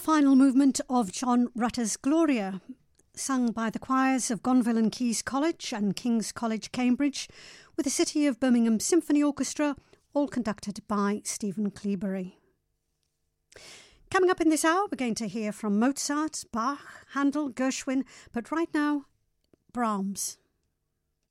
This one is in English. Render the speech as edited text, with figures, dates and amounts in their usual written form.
final movement of John Rutter's Gloria, sung by the choirs of Gonville and Caius College and King's College, Cambridge, with the City of Birmingham Symphony Orchestra, all conducted by Stephen Cleobury. Coming up in this hour, we're going to hear from Mozart, Bach, Handel, Gershwin, but right now, Brahms.